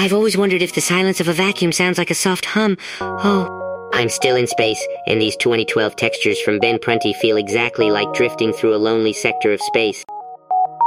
I've always wondered if the silence of a vacuum sounds like a soft hum. Oh, I'm still in space, and these 2012 textures from Ben Prunty feel exactly like drifting through a lonely sector of space.